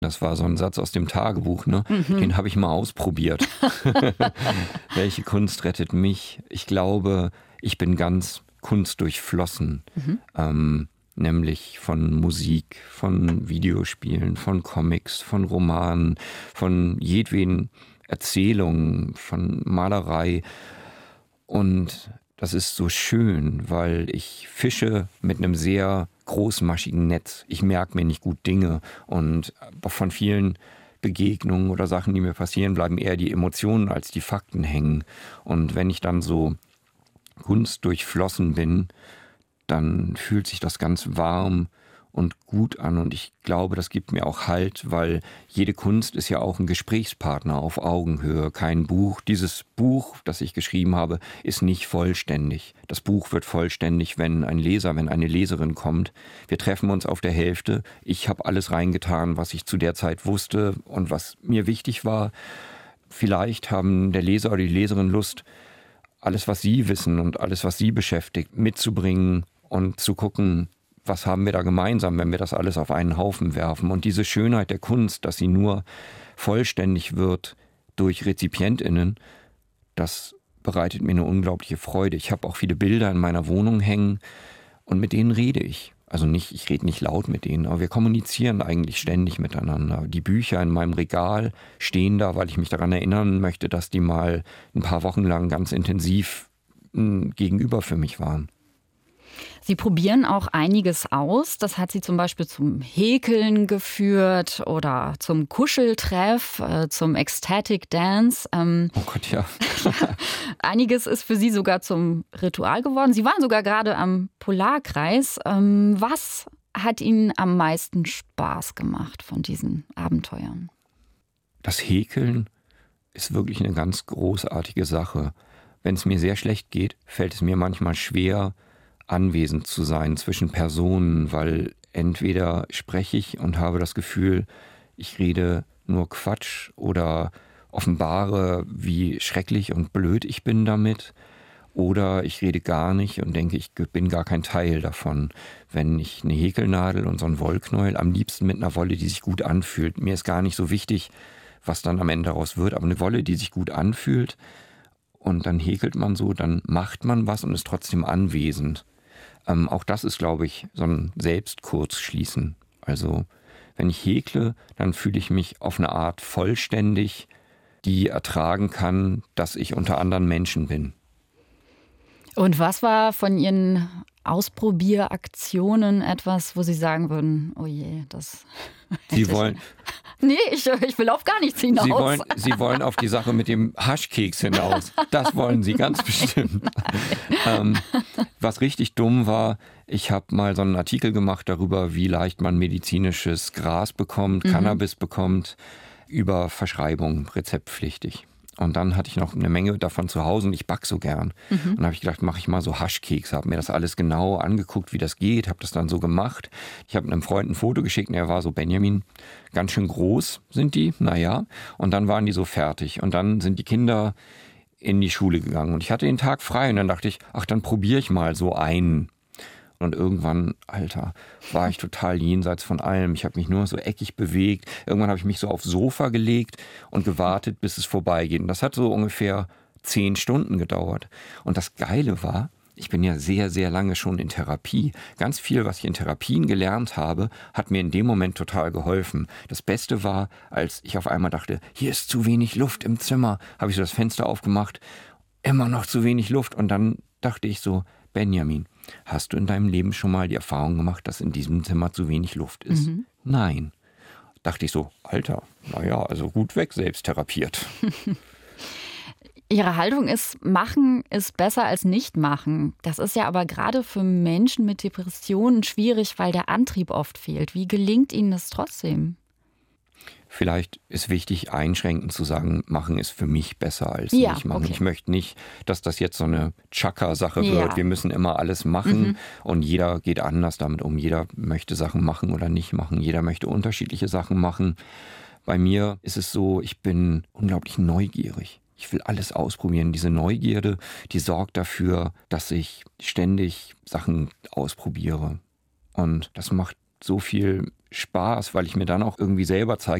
Das war so ein Satz aus dem Tagebuch, ne? Den habe ich mal ausprobiert. Welche Kunst rettet mich? Ich glaube, ich bin ganz kunstdurchflossen. Nämlich von Musik, von Videospielen, von Comics, von Romanen, von jedweden Erzählungen, von Malerei. Und das ist so schön, weil ich fische mit einem sehr großmaschigen Netz. Ich merke mir nicht gut Dinge und von vielen Begegnungen oder Sachen, die mir passieren, bleiben eher die Emotionen als die Fakten hängen. Und wenn ich dann so kunstdurchflossen bin, dann fühlt sich das ganz warm und gut an. Und ich glaube, das gibt mir auch Halt, weil jede Kunst ist ja auch ein Gesprächspartner auf Augenhöhe. Kein Buch. Dieses Buch, das ich geschrieben habe, ist nicht vollständig. Das Buch wird vollständig, wenn ein Leser, wenn eine Leserin kommt. Wir treffen uns auf der Hälfte. Ich habe alles reingetan, was ich zu der Zeit wusste und was mir wichtig war. Vielleicht haben der Leser oder die Leserin Lust, alles, was sie wissen und alles, was sie beschäftigt, mitzubringen und zu gucken, was haben wir da gemeinsam, wenn wir das alles auf einen Haufen werfen. Und diese Schönheit der Kunst, dass sie nur vollständig wird durch RezipientInnen, das bereitet mir eine unglaubliche Freude. Ich habe auch viele Bilder in meiner Wohnung hängen und mit denen rede ich. Also nicht, ich rede nicht laut mit denen, aber wir kommunizieren eigentlich ständig miteinander. Die Bücher in meinem Regal stehen da, weil ich mich daran erinnern möchte, dass die mal ein paar Wochen lang ganz intensiv gegenüber für mich waren. Sie probieren auch einiges aus. Das hat Sie zum Beispiel zum Häkeln geführt oder zum Kuscheltreff, zum Ecstatic Dance. Oh Gott, ja. Einiges ist für Sie sogar zum Ritual geworden. Sie waren sogar gerade am Polarkreis. Was hat Ihnen am meisten Spaß gemacht von diesen Abenteuern? Das Häkeln ist wirklich eine ganz großartige Sache. Wenn es mir sehr schlecht geht, fällt es mir manchmal schwer, anwesend zu sein zwischen Personen, weil entweder spreche ich und habe das Gefühl, ich rede nur Quatsch oder offenbare, wie schrecklich und blöd ich bin damit, oder ich rede gar nicht und denke, ich bin gar kein Teil davon. Wenn ich eine Häkelnadel und so ein Wollknäuel, am liebsten mit einer Wolle, die sich gut anfühlt. Mir ist gar nicht so wichtig, was dann am Ende daraus wird, aber eine Wolle, die sich gut anfühlt, und dann häkelt man so, dann macht man was und ist trotzdem anwesend. Auch das ist, glaube ich, so ein Selbstkurzschließen. Also wenn ich häkle, dann fühle ich mich auf eine Art vollständig, die ertragen kann, dass ich unter anderen Menschen bin. Und was war von Ihren Ausprobieraktionen etwas, wo Sie sagen würden, oh je, das... Sie wollen... Nee, ich will auf gar nichts hinaus. Sie wollen auf die Sache mit dem Haschkeks hinaus. Das wollen Sie ganz bestimmt. Was richtig dumm war, ich habe mal so einen Artikel gemacht darüber, wie leicht man medizinisches Gras bekommt, Cannabis bekommt, über Verschreibung, rezeptpflichtig. Und dann hatte ich noch eine Menge davon zu Hause und ich backe so gern. Und dann habe ich gedacht, mache ich mal so Haschkekse, habe mir das alles genau angeguckt, wie das geht, habe das dann so gemacht. Ich habe einem Freund ein Foto geschickt und er war so, Benjamin, ganz schön groß sind die, naja. Und dann waren die so fertig und dann sind die Kinder in die Schule gegangen und ich hatte den Tag frei und dann dachte ich, ach, dann probiere ich mal so einen. Und irgendwann, Alter, war ich total jenseits von allem. Ich habe mich nur so eckig bewegt. Irgendwann habe ich mich so aufs Sofa gelegt und gewartet, bis es vorbeigeht. Und das hat so ungefähr 10 Stunden gedauert. Und das Geile war, ich bin ja sehr, sehr lange schon in Therapie. Ganz viel, was ich in Therapien gelernt habe, hat mir in dem Moment total geholfen. Das Beste war, als ich auf einmal dachte, hier ist zu wenig Luft im Zimmer, habe ich so das Fenster aufgemacht, immer noch zu wenig Luft. Und dann dachte ich so, Benjamin, hast du in deinem Leben schon mal die Erfahrung gemacht, dass in diesem Zimmer zu wenig Luft ist? Nein. Dachte ich so, Alter, naja, also gut weg, selbst therapiert. Ihre Haltung ist, machen ist besser als nicht machen. Das ist ja aber gerade für Menschen mit Depressionen schwierig, weil der Antrieb oft fehlt. Wie gelingt Ihnen das trotzdem? Vielleicht ist wichtig, einschränkend zu sagen, machen ist für mich besser als nicht machen. Okay. Ich möchte nicht, dass das jetzt so eine Chaka-Sache wird. Wir müssen immer alles machen und jeder geht anders damit um. Jeder möchte Sachen machen oder nicht machen. Jeder möchte unterschiedliche Sachen machen. Bei mir ist es so, ich bin unglaublich neugierig. Ich will alles ausprobieren. Diese Neugierde, die sorgt dafür, dass ich ständig Sachen ausprobiere. Und das macht so viel Spaß, weil ich mir dann auch irgendwie selber zeige,